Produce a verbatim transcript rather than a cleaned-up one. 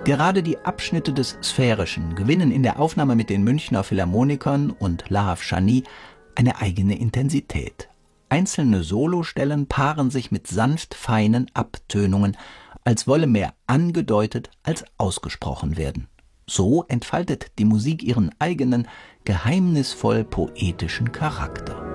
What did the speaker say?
Gerade die Abschnitte des Sphärischen gewinnen in der Aufnahme mit den Münchner Philharmonikern und Lahav Shani eine eigene Intensität. Einzelne Solostellen paaren sich mit sanft feinen Abtönungen, als wolle mehr angedeutet als ausgesprochen werden. So entfaltet die Musik ihren eigenen, geheimnisvoll poetischen Charakter.